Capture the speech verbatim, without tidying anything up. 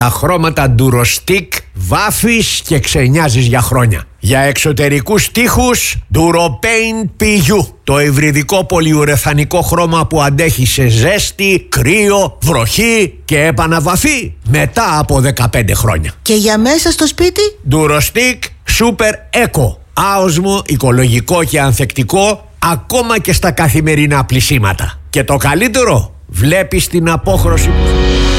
Τα χρώματα Durostick βάφεις και ξενιάζεις για χρόνια. Για εξωτερικούς τοίχους Duropaint πι γιου. Το υβριδικό πολυουρεθανικό χρώμα που αντέχει σε ζέστη, κρύο, βροχή και επαναβαφή μετά από δεκαπέντε χρόνια. Και για μέσα στο σπίτι? Durostick Super Eco. Άοσμο, οικολογικό και ανθεκτικό ακόμα και στα καθημερινά πλυσίματα. Και το καλύτερο, βλέπεις την απόχρωση.